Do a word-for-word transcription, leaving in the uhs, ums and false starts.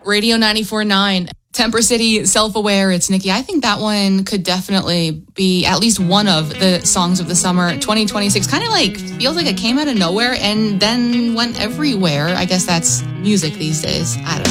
Radio ninety-four point nine. Temper City, Self-Aware, it's Nikki. I think that one could definitely be at least one of the songs of the summer twenty twenty-six. Kind of like, feels like it came out of nowhere and then went everywhere. I guess that's music these days. I don't know.